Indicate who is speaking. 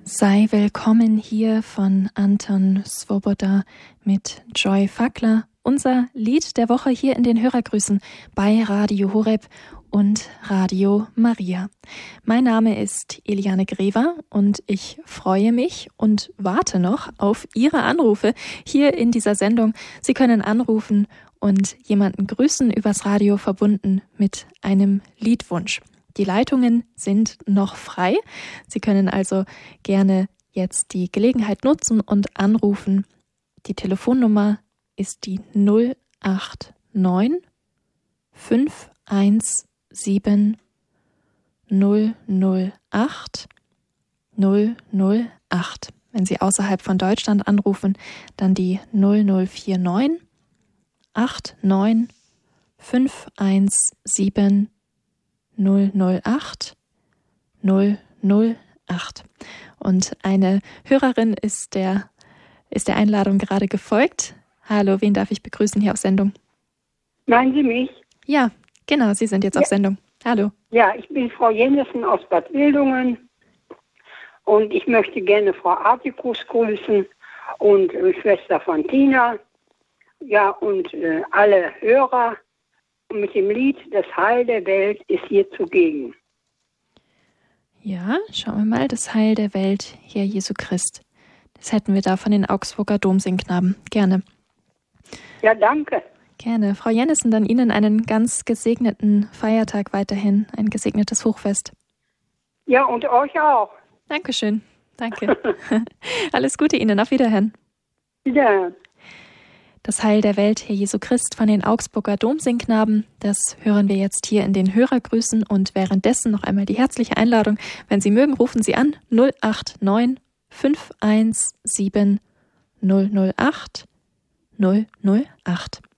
Speaker 1: Sei willkommen hier von Anton Swoboda mit Joy Fakler. Unser Lied der Woche hier in den Hörergrüßen bei Radio Horeb und Radio Maria. Mein Name ist Eliane Grever und ich freue mich und warte noch auf Ihre Anrufe hier in dieser Sendung. Sie können anrufen und jemanden grüßen übers Radio, verbunden mit einem Liedwunsch. Die Leitungen sind noch frei. Sie können also gerne jetzt die Gelegenheit nutzen und anrufen. Die Telefonnummer ist die 089 517 008 008. Wenn Sie außerhalb von Deutschland anrufen, dann die 0049 89 517 008 008. Und eine Hörerin ist der Einladung gerade gefolgt. Hallo, wen darf ich begrüßen hier auf Sendung?
Speaker 2: Meinen Sie mich?
Speaker 1: Ja, genau, Sie sind jetzt auf Sendung. Hallo.
Speaker 2: Ja, ich bin Frau Jennissen aus Bad Wildungen und ich möchte gerne Frau Artikus grüßen und Schwester Fantina, ja, und alle Hörer. Mit dem Lied Das Heil der Welt ist hier zugegen.
Speaker 1: Ja, schauen wir mal. Das Heil der Welt, Herr Jesu Christ. Das hätten wir da von den Augsburger Domsingknaben. Gerne.
Speaker 2: Ja, danke.
Speaker 1: Gerne. Frau Jennissen, dann Ihnen einen ganz gesegneten Feiertag weiterhin. Ein gesegnetes Hochfest.
Speaker 2: Ja, und euch auch.
Speaker 1: Dankeschön. Danke. Alles Gute Ihnen. Auf Wiederhören.
Speaker 2: Wiederhören.
Speaker 1: Das Heil der Welt, Herr Jesu Christ von den Augsburger Domsingknaben, das hören wir jetzt hier in den Hörergrüßen und währenddessen noch einmal die herzliche Einladung. Wenn Sie mögen, rufen Sie an 089 517 008 008.